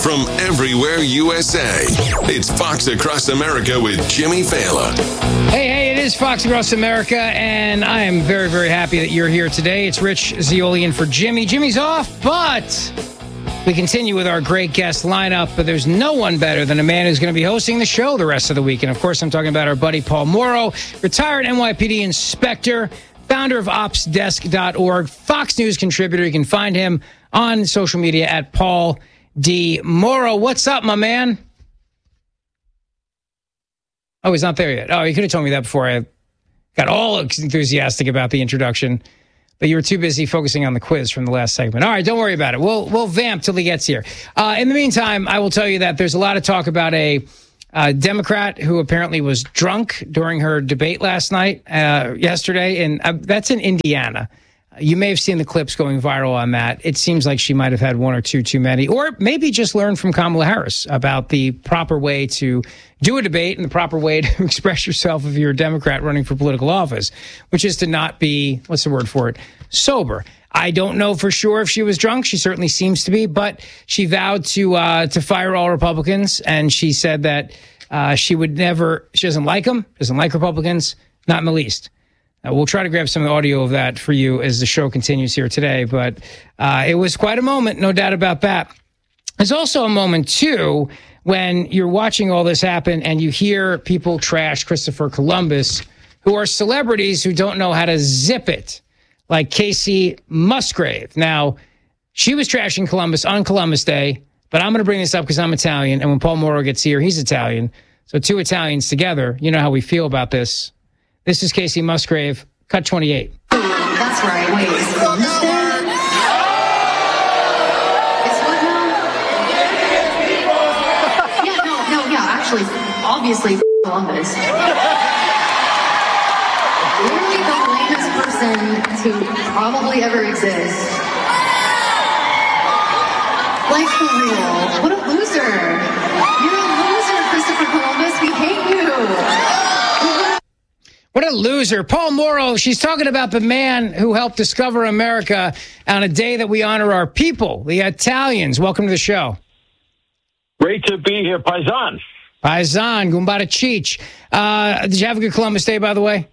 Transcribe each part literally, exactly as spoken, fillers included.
from everywhere U S A. It's Fox Across America with Jimmy Fallon. Hey, hey, it is Fox Across America, and I am very, very happy that you're here today. It's Rich Zeoli in for Jimmy. Jimmy's off, but we continue with our great guest lineup, but there's no one better than a man who's going to be hosting the show the rest of the week. And, of course, I'm talking about our buddy Paul Mauro, retired N Y P D inspector, founder of ops desk dot org, Fox News contributor. You can find him on social media at Paul D. Mauro. What's up, my man? Oh, he's not there yet. Oh, you could have told me that before I got all enthusiastic about the introduction, but you were too busy focusing on the quiz from the last segment. All right, don't worry about it. We'll we'll vamp till he gets here. Uh, in the meantime, I will tell you that there's a lot of talk about a uh, Democrat who apparently was drunk during her debate last night, uh, yesterday, and uh, that's in Indiana. You may have seen the clips going viral on that. It seems like she might have had one or two too many, or maybe just learned from Kamala Harris about the proper way to do a debate and the proper way to express yourself if you're a Democrat running for political office, which is to not be, what's the word for it, sober. I don't know for sure if she was drunk. She certainly seems to be, but she vowed to uh, to fire all Republicans, and she said that uh, she would never, she doesn't like them, doesn't like Republicans, not in the least. Uh, we'll try to grab some audio of that for you as the show continues here today, but uh, it was quite a moment, no doubt about that. There's also a moment, too, when you're watching all this happen and you hear people trash Christopher Columbus, who are celebrities who don't know how to zip it, like Casey Musgrave. Now, she was trashing Columbus on Columbus Day, but I'm going to bring this up because I'm Italian, and when Paul Mauro gets here, he's Italian. So two Italians together, you know how we feel about this. This is Casey Musgrave, cut twenty-eight. That's right. Wait, is Columbus Day? It's what now? Yeah, no, no, yeah, actually, obviously, Columbus. Literally the lamest person to probably ever exist. Like, for real. What a loser. You're a loser, Christopher Columbus. We hate you. What a loser. Paul Mauro, she's talking about the man who helped discover America on a day that we honor our people, the Italians. Welcome to the show. Great to be here, Paisan. Paisan, Gumbara Cheech. Uh, did you have a good Columbus Day, by the way?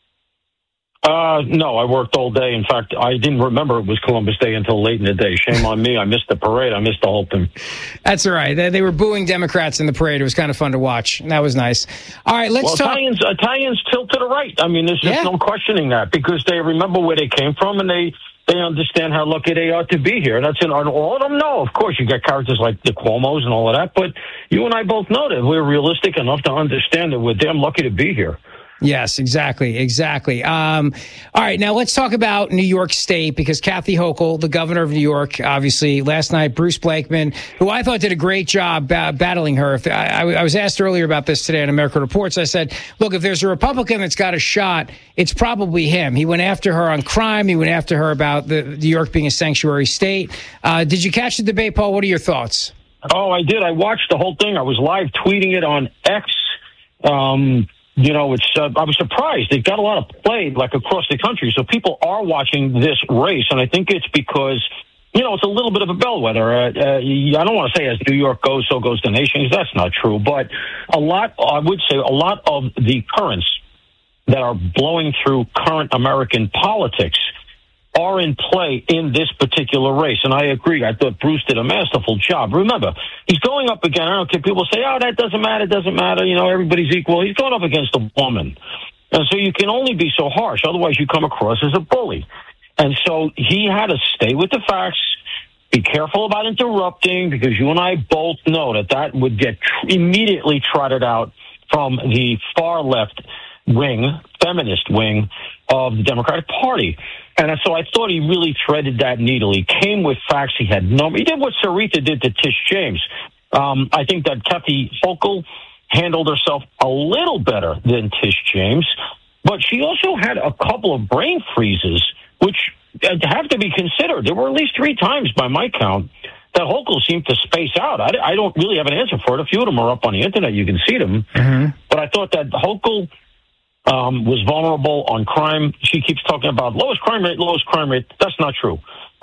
Uh, no, I worked all day. In fact, I didn't remember it was Columbus Day until late in the day. Shame on me. I missed the parade. I missed the whole thing. That's all right. They, they were booing Democrats in the parade. It was kind of fun to watch. And that was nice. All right, let's well, talk. Italians, Italians tilt to the right. I mean, there's just Yeah. no questioning that because they remember where they came from and they, they understand how lucky they are to be here. That's in all of them. No, of course, you got characters like the Cuomos and all of that. But you and I both know that we're realistic enough to understand that we're damn lucky to be here. Yes, exactly, exactly. Um, all right, now let's talk about New York State because Kathy Hochul, the governor of New York, obviously, last night, Bruce Blakeman, who I thought did a great job ba- battling her. If I, I was asked earlier about this today on America Reports. I said, look, if there's a Republican that's got a shot, it's probably him. He went after her on crime. He went after her about the, New York being a sanctuary state. Uh, did you catch the debate, Paul? What are your thoughts? Oh, I did. I watched the whole thing. I was live tweeting it on X. Um You know, it's. Uh, I was surprised. It got a lot of play, like, across the country. So people are watching this race, and I think it's because, you know, it's a little bit of a bellwether. Uh, uh, I don't want to say as New York goes, so goes the nation, because that's not true. But a lot, I would say, a lot of the currents that are blowing through current American politics are in play in this particular race. And I agree. I thought Bruce did a masterful job. Remember, he's going up again. I don't care. People say, oh, that doesn't matter. It doesn't matter. You know, everybody's equal. He's going up against a woman. And so you can only be so harsh. Otherwise, you come across as a bully. And so he had to stay with the facts, be careful about interrupting, because you and I both know that that would get tr- immediately trotted out from the far left wing, feminist wing of the Democratic Party. And so I thought he really threaded that needle. He came with facts. He had number. He did what Sarita did to Tish James. Um, I think that Kathy Hochul handled herself a little better than Tish James, but she also had a couple of brain freezes, which have to be considered. There were at least three times, by my count, that Hochul seemed to space out. I, I don't really have an answer for it. A few of them are up on the internet. You can see them. Mm-hmm. But I thought that Hochul um, was vulnerable on crime. She keeps talking about lowest crime rate, lowest crime rate. That's not true.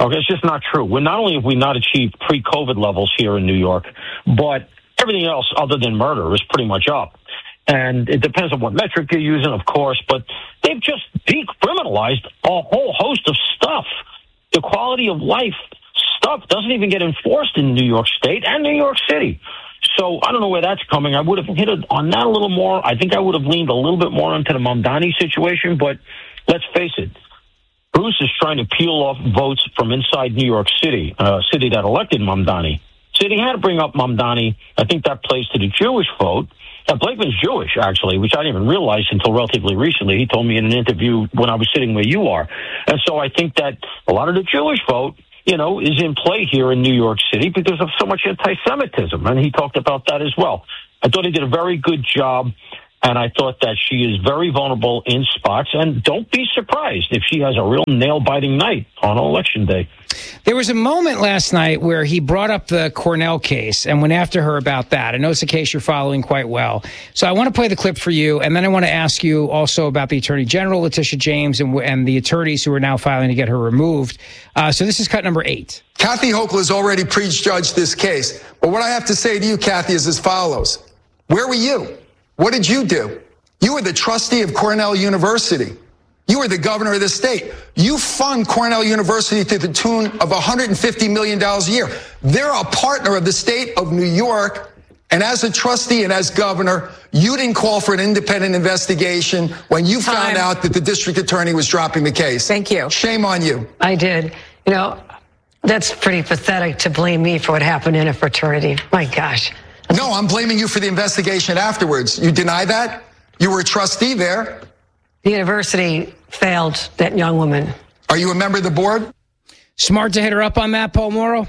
Okay, it's just not true. We're not only have we not achieved pre-COVID levels here in New York, but everything else other than murder is pretty much up. And it depends on what metric you're using, of course, but they've just decriminalized a whole host of stuff. The quality of life stuff doesn't even get enforced in New York State and New York City. So I don't know where that's coming. I would have hit it on that a little more. I think I would have leaned a little bit more into the Mamdani situation, but let's face it. Bruce is trying to peel off votes from inside New York City, a uh, city that elected Mamdani. So he had to bring up Mamdani. I think that plays to the Jewish vote. Uh, Blakeman's Jewish, actually, which I didn't even realize until relatively recently. He told me in an interview when I was sitting where you are. And so I think that a lot of the Jewish vote, you know, is in play here in New York City because of so much anti-Semitism. And he talked about that as well. I thought he did a very good job. And I thought that she is very vulnerable in spots. And don't be surprised if she has a real nail-biting night on Election Day. There was a moment last night where he brought up the Cornell case and went after her about that. I know it's a case you're following quite well. So I want to play the clip for you. And then I want to ask you also about the Attorney General, Letitia James, and, and the attorneys who are now filing to get her removed. Uh, so this is cut number eight. Kathy Hochul has already prejudged this case. But what I have to say to you, Kathy, is as follows. Where were you? What did you do? You were the trustee of Cornell University. You were the governor of the state. You fund Cornell University to the tune of one hundred fifty million dollars a year. They're a partner of the state of New York. And as a trustee and as governor, you didn't call for an independent investigation when you Time. found out that the district attorney was dropping the case. Thank you. Shame on you. I did. You know, that's pretty pathetic to blame me for what happened in a fraternity. My gosh. No, I'm blaming you for the investigation afterwards. You deny that? You were a trustee there. The university failed that young woman. Are you a member of the board? Smart to hit her up on that, Paul Mauro?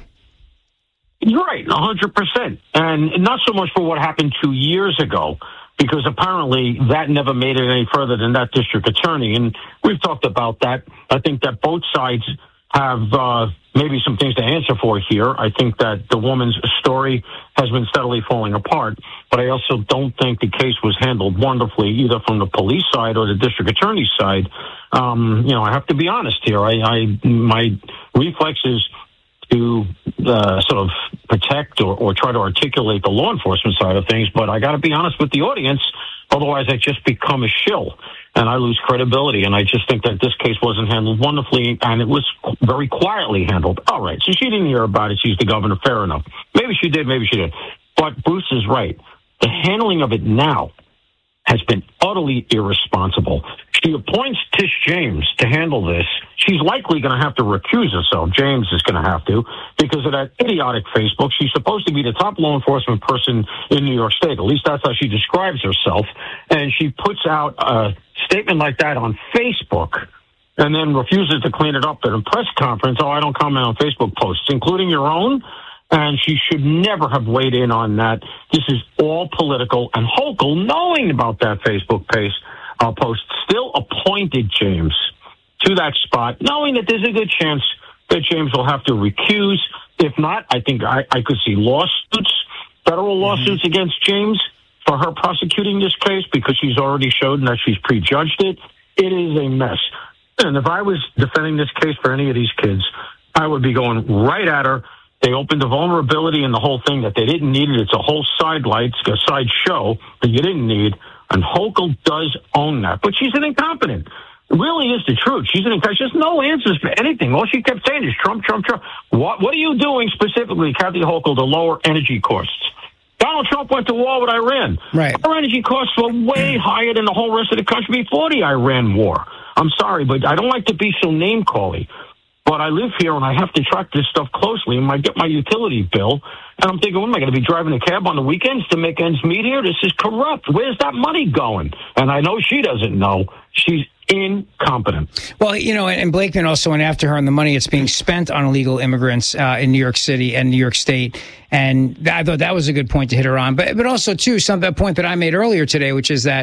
You're right, one hundred percent. And not so much for what happened two years ago, because apparently that never made it any further than that district attorney. And we've talked about that. I think that both sides have uh, maybe some things to answer for here. I think that the woman's story has been steadily falling apart, but I also don't think the case was handled wonderfully either from the police side or the district attorney's side. Um, you know, I have to be honest here. I, I my reflexes to uh, sort of protect or, or try to articulate the law enforcement side of things, but I got to be honest with the audience. Otherwise, I just become a shill and I lose credibility. And I just think that this case wasn't handled wonderfully, and it was very quietly handled. All right, so she didn't hear about it. She's the governor. Fair enough. Maybe she did. Maybe she did. But Bruce is right. The handling of it now has been utterly irresponsible. She appoints Tish James to handle this. She's likely going to have to recuse herself. James is going to have to, because of that idiotic Facebook. She's supposed to be the top law enforcement person in New York State. At least that's how she describes herself. And she puts out a statement like that on Facebook and then refuses to clean it up at a press conference. Oh, I don't comment on Facebook posts, including your own. And she should never have weighed in on that. This is all political. And Hochul, knowing about that Facebook page, uh, post, still appointed James to that spot, knowing that there's a good chance that James will have to recuse. If not, I think I, I could see lawsuits, federal lawsuits mm-hmm. against James for her prosecuting this case, because she's already showed that she's prejudged it. It is a mess. And if I was defending this case for any of these kids, I would be going right at her. They opened a vulnerability in the whole thing that they didn't need it. It's a whole side lights, a side show that you didn't need. And Hochul does own that. But she's an incompetent. It really is the truth. She's an incompetent. She has no answers for anything. All she kept saying is Trump, Trump, Trump. What, what are you doing specifically, Kathy Hochul, to lower energy costs? Donald Trump went to war with Iran. Right. Our energy costs were way higher than the whole rest of the country before the Iran war. I'm sorry, but I don't like to be so name-calling. But I live here and I have to track this stuff closely, and I get my utility bill, and I'm thinking, what am I going to be driving a cab on the weekends to make ends meet here? This is corrupt. Where's that money going? And I know she doesn't know. She's incompetent. Well, you know, and Blakeman also went after her on the money it's being spent on illegal immigrants uh, in New York City and New York State. And I thought that was a good point to hit her on. But but also, too, some a point that I made earlier today, which is that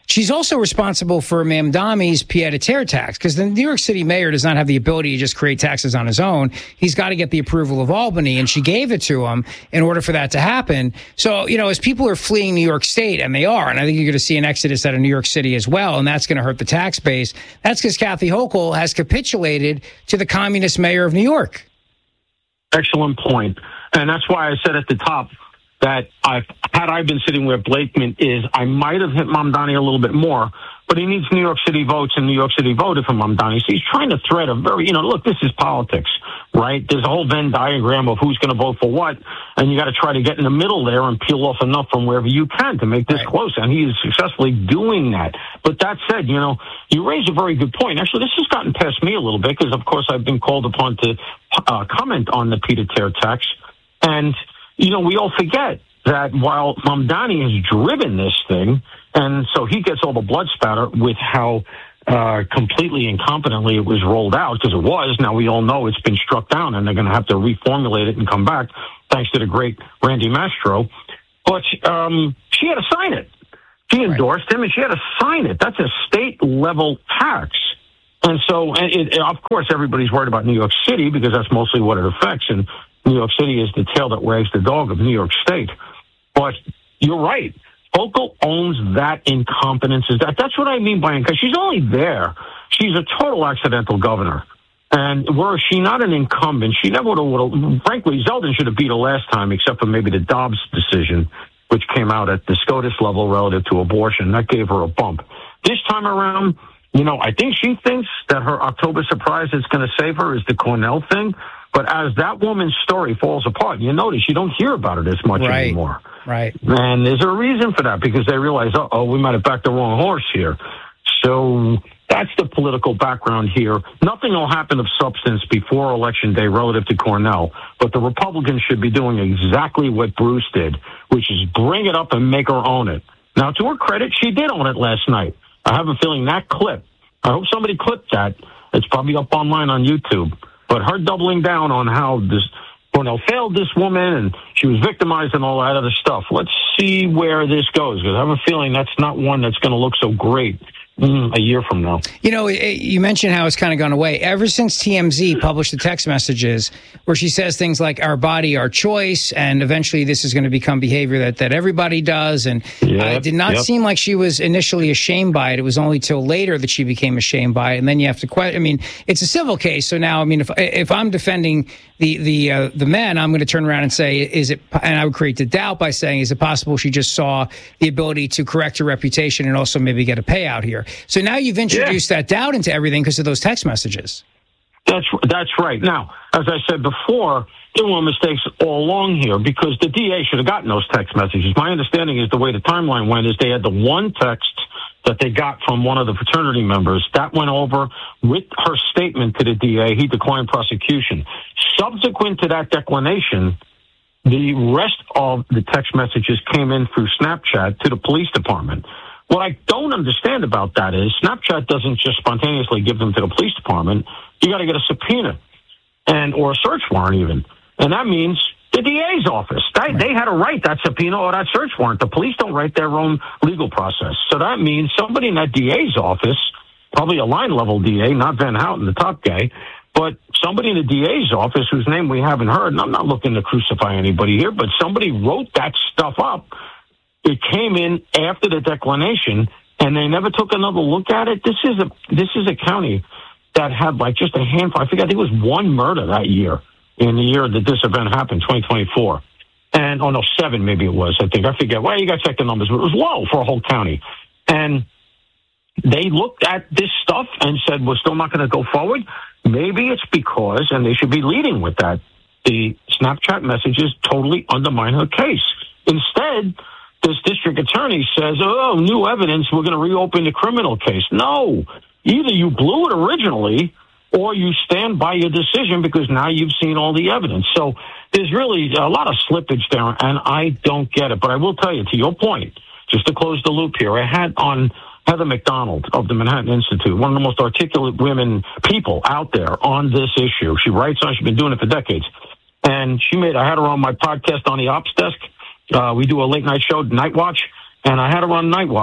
She's also responsible for Mamdani's pied-à-terre tax, because the New York City mayor does not have the ability to just create taxes on his own. He's got to get the approval of Albany, and she gave it to him in order for that to happen. So, you know, as people are fleeing New York State, and they are, and I think you're going to see an exodus out of New York City as well, and that's going to hurt the tax base. That's because Kathy Hochul has capitulated to the communist mayor of New York. Excellent point. And that's why I said at the top that I, had I been sitting where Blakeman is, I might have hit Mamdani a little bit more, but he needs New York City votes, and New York City voted for Mamdani. So he's trying to thread a very, you know, look, this is politics, right? There's a whole Venn diagram of who's going to vote for what, and you got to try to get in the middle there and peel off enough from wherever you can to make this right. close, and he is successfully doing that. But that said, you know, you raise a very good point. Actually, this has gotten past me a little bit because, of course, I've been called upon to uh, comment on the pied-à-terre tax, and, you know, we all forget that while Mamdani has driven this thing, and so he gets all the blood spatter with how uh, completely incompetently it was rolled out, because it was. Now we all know it's been struck down, and they're going to have to reformulate it and come back, thanks to the great Randy Mastro. But um, she had to sign it. She endorsed right. him, and she had to sign it. That's a state-level tax. And so, and it, of course, everybody's worried about New York City because that's mostly what it affects, and New York City is the tail that wags the dog of New York State. But you're right. Hochul owns that incompetence. That that's what I mean by because she's only there. She's a total accidental governor. And were she not an incumbent, she never would have. Frankly, Zeldin should have beat her last time, except for maybe the Dobbs decision, which came out at the SCOTUS level relative to abortion. That gave her a bump. This time around, you know, I think she thinks that her October surprise that's going to save her is the Cornell thing. But as that woman's story falls apart, you notice you don't hear about it as much right. anymore. Right. And there's a reason for that, because they realize, uh-oh, we might have backed the wrong horse here. So that's the political background here. Nothing will happen of substance before Election Day relative to Cornell, but the Republicans should be doing exactly what Bruce did, which is bring it up and make her own it. Now, to her credit, she did own it last night. I have a feeling that clip, I hope somebody clipped that. It's probably up online on YouTube. But her doubling down on how this Cornell failed this woman and she was victimized and all that other stuff. Let's see where this goes, because I have a feeling that's not one that's going to look so great mm, a year from now. You know, you mentioned how it's kind of gone away. Ever since T M Z published the text messages where she says things like our body, our choice, and eventually this is going to become behavior that, that everybody does. And yep, uh, it did not yep. seem like she was initially ashamed by it. It was only till later that she became ashamed by it. And then you have to question. I mean, it's a civil case. So now, I mean, if if I'm defending the the uh, the men, I'm going to turn around and say, is it, and I would create the doubt by saying, is it possible she just saw the ability to correct her reputation and also maybe get a payout here? So now you've introduced yeah. that doubt into everything because of those text messages. That's that's right. Now, as I said before, there were mistakes all along here because the D A should have gotten those text messages. My understanding is the way the timeline went is they had the one text that they got from one of the fraternity members. That went over with her statement to the D A. He declined prosecution. Subsequent to that declination, the rest of the text messages came in through Snapchat to the police department. What I don't understand about that is Snapchat doesn't just spontaneously give them to the police department. You got to get a subpoena and or a search warrant even. And that means the D A's office. They, right. they had to write that subpoena or that search warrant. The police don't write their own legal process. So that means somebody in that D A's office, probably a line-level D A, not Van Houten, the top guy, but somebody in the D A's office whose name we haven't heard, and I'm not looking to crucify anybody here, but somebody wrote that stuff up. It came in after the declination, and they never took another look at it. This is a this is a county that had like just a handful. I think I think it was one murder that year in the year that this event happened, twenty twenty-four. And, oh no, seven maybe it was, I think. I forget. Well, you got to check the numbers, but it was low for a whole county. And they looked at this stuff and said, we're still not going to go forward. Maybe it's because, and they should be leading with that, the Snapchat messages totally undermine her case. Instead, this district attorney says, oh, new evidence, we're going to reopen the criminal case. No, either you blew it originally or you stand by your decision because now you've seen all the evidence. So there's really a lot of slippage there, and I don't get it. But I will tell you, to your point, just to close the loop here, I had on Heather McDonald of the Manhattan Institute, one of the most articulate women, people out there on this issue. She writes on, she's been doing it for decades. And she made, I had her on my podcast on the Ops Desk. Uh, we do a late night show, Night Watch, and I had her on Night Watch,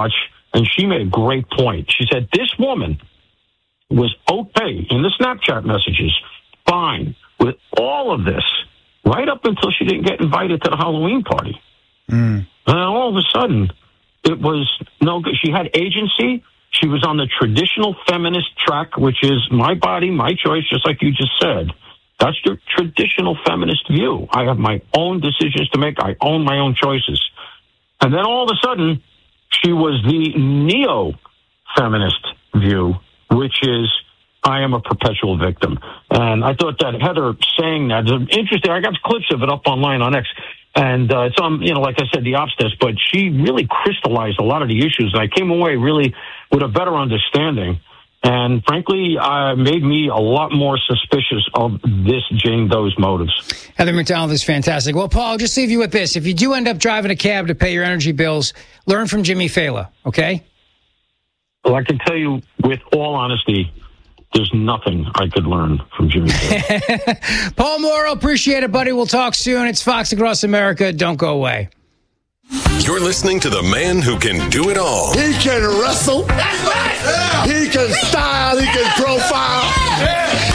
and she made a great point. She said, this woman was okay in the Snapchat messages, fine, with all of this, right up until she didn't get invited to the Halloween party. Mm. And then all of a sudden, it was no good. She had agency. She was on the traditional feminist track, which is my body, my choice, just like you just said. That's the traditional feminist view. I have my own decisions to make. I own my own choices. And then all of a sudden, she was the neo-feminist view, which is I am a perpetual victim. And I thought that Heather saying that is interesting. I got clips of it up online on X. And uh, it's on, you know, like I said, the ops desk, but she really crystallized a lot of the issues. And I came away really with a better understanding. And frankly, uh, made me a lot more suspicious of this Jane Doe's motives. Heather McDonald is fantastic. Well, Paul, I'll just leave you with this. If you do end up driving a cab to pay your energy bills, learn from Jimmy Fallon, okay? Well, I can tell you with all honesty, there's nothing I could learn from Jimmy Fallon. Paul Mauro, appreciate it, buddy. We'll talk soon. It's Fox Across America. Don't go away. You're listening to the man who can do it all. He can wrestle. That's right. He can style. He can profile.